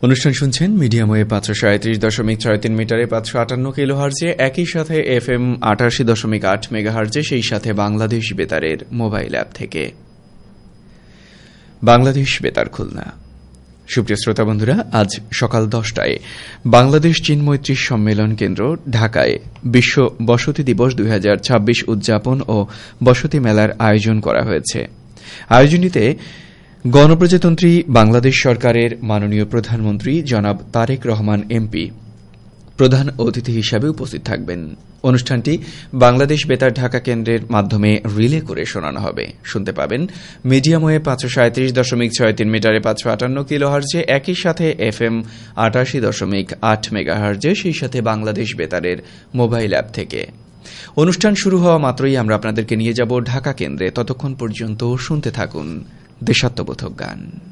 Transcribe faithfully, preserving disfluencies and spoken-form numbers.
অনুষ্ঠান শুনছেন medium wave পাঁচশো সাঁত্রিশ দশমিক ছয় তিন মিটারে পাঁচশো আটান্ন কিলো হার্জে, একই সাথে এফ এম আটাশি দশমিক আট মেগা হার্জে, সেই সাথে বাংলাদেশ বেতারের মোবাইল অ্যাপ থেকে। বাংলাদেশ বেতার খুলনা। সুপ্রিয় শ্রোতা বন্ধুরা, আজ সকাল দশটায় বাংলাদেশ চীন মৈত্রী সম্মেলন কেন্দ্র ঢাকায় বিশ্ব বসতি দিবস দুই হাজার ছাব্বিশ উদযাপন ও বসতি মেলার আয়োজন করা হয়েছে। আয়োজনটিতে গণপ্রজাতন্ত্রী বাংলাদেশ সরকারের মাননীয় প্রধানমন্ত্রী জনাব তারেক রহমান এমপি প্রধান অতিথি হিসাবে উপস্থিত থাকবেন। অনুষ্ঠানটি বাংলাদেশ বেতার ঢাকা কেন্দ্রের মাধ্যমে রিলে করে শোনানো হবে। শুনতে পাবেন মিডিয়াম ওয়েভ পাঁচশো সাঁত্রিশ দশমিক ছয় তিন মিটারে পাঁচশো আটান্ন কিলো হার্জে, একই সাথে এফ এম আটাশি দশমিক আট মেগা হার্জে, সেই সাথে বাংলাদেশ বেতারের মোবাইল অ্যাপ থেকে। অনুষ্ঠান শুরু হওয়া মাত্রই আমরা আপনাদেরকে নিয়ে যাব ঢাকা কেন্দ্রে। ততক্ষণ পর্যন্ত শুনতে থাকুন দেশাত্মবোধক গান।